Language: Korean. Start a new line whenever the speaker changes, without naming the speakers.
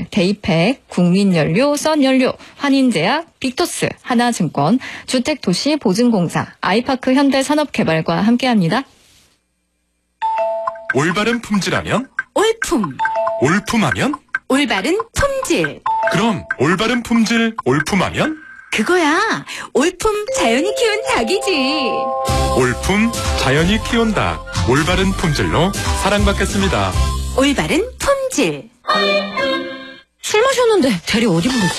데이팩, 국민연료, 썬연료, 환인제약, 빅토스, 하나증권, 주택도시보증공사, 아이파크 현대산업개발과 함께합니다.
올바른 품질하면?
올품.
올품하면?
올바른 품질.
그럼 올바른 품질, 올품하면?
그거야. 올품 자연이 키운 닭이지.
올품 자연이 키운 닭. 올바른 품질로 사랑받겠습니다.
올바른 품질.
술 마셨는데 대리 어디 부르지?